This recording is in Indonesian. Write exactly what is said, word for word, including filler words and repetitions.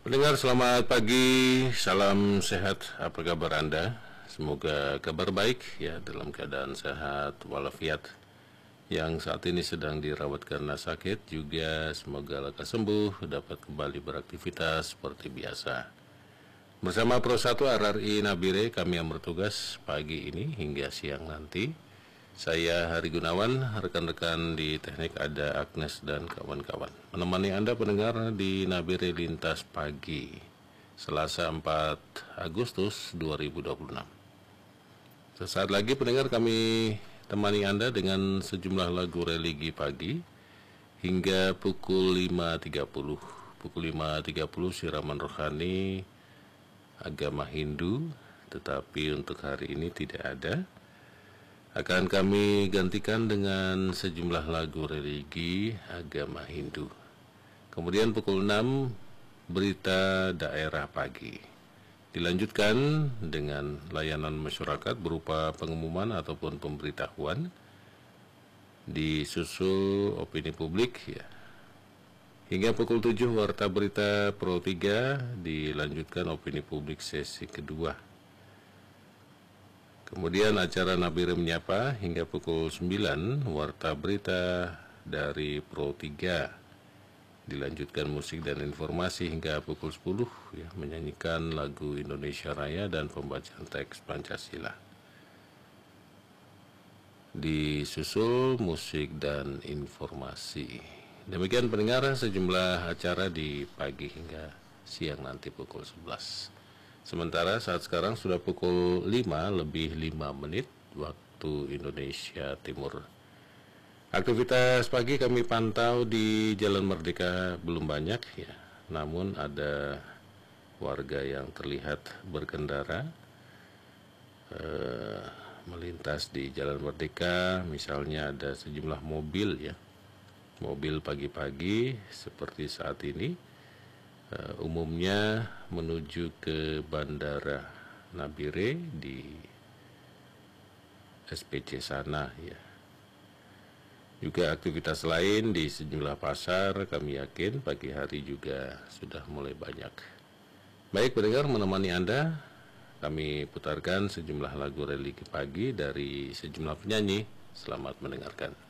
Pendengar selamat pagi, salam sehat, apa kabar Anda? Semoga kabar baik ya, dalam keadaan sehat walafiat. Yang saat ini sedang dirawat karena sakit juga semoga lekas sembuh, dapat kembali beraktivitas seperti biasa. Bersama Pro satu R R I Nabire, kami yang bertugas pagi ini hingga siang nanti. Saya Hari Gunawan, rekan-rekan di teknik ada Agnes dan kawan-kawan. Menemani Anda pendengar di Nabire Lintas Pagi, Selasa empat Agustus dua ribu dua puluh enam. Sesaat lagi pendengar kami temani Anda dengan sejumlah lagu religi pagi hingga pukul lima tiga puluh. Pukul lima tiga puluh siraman rohani agama Hindu, tetapi untuk hari ini tidak ada. Akan kami gantikan dengan sejumlah lagu religi agama Hindu. Kemudian pukul enam berita daerah pagi. Dilanjutkan dengan layanan masyarakat berupa pengumuman ataupun pemberitahuan. Disusul opini publik ya. Hingga pukul tujuh warta berita Pro tiga, dilanjutkan opini publik sesi kedua. Kemudian acara Nabire Menyapa hingga pukul sembilan, warta berita dari Pro tiga. Dilanjutkan musik dan informasi hingga pukul sepuluh, ya, menyanyikan lagu Indonesia Raya dan pembacaan teks Pancasila. Disusul musik dan informasi. Demikian pendengar sejumlah acara di pagi hingga siang nanti pukul sebelas. Sementara saat sekarang sudah pukul lima lebih lima menit waktu Indonesia Timur. Aktivitas pagi kami pantau di Jalan Merdeka belum banyak ya, namun ada warga yang terlihat berkendara eh, melintas di Jalan Merdeka. Misalnya ada sejumlah mobil ya, mobil pagi-pagi seperti saat ini. Uh, umumnya menuju ke Bandara Nabire di S P C sana ya. Juga aktivitas lain di sejumlah pasar kami yakin pagi hari juga sudah mulai banyak. Baik pendengar, menemani Anda kami putarkan sejumlah lagu religi pagi dari sejumlah penyanyi. Selamat mendengarkan.